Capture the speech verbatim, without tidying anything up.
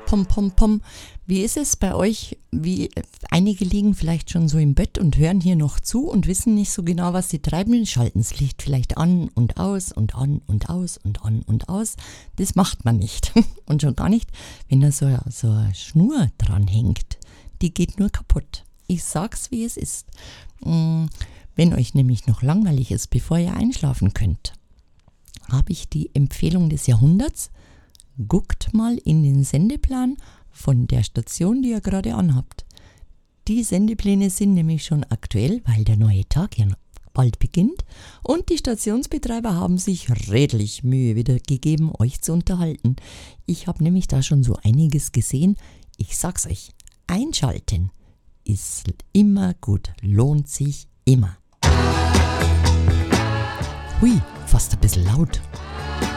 Pom, pom, pom. Wie ist es bei euch? Wie, einige liegen vielleicht schon so im Bett und hören hier noch zu und wissen nicht so genau, was sie treiben. Schalten das Licht vielleicht an und aus und an und aus und an und aus. Das macht man nicht. Und schon gar nicht, wenn da so, so eine Schnur dran hängt. Die geht nur kaputt. Ich sag's, wie es ist. Wenn euch nämlich noch langweilig ist, bevor ihr einschlafen könnt, habe ich die Empfehlung des Jahrhunderts. Guckt mal in den Sendeplan von der Station, die ihr gerade anhabt. Die Sendepläne sind nämlich schon aktuell, weil der neue Tag ja bald beginnt und die Stationsbetreiber haben sich redlich Mühe wieder gegeben, euch zu unterhalten. Ich habe nämlich da schon so einiges gesehen. Ich sag's euch, einschalten ist immer gut, lohnt sich immer. Hui, fast ein bisschen laut.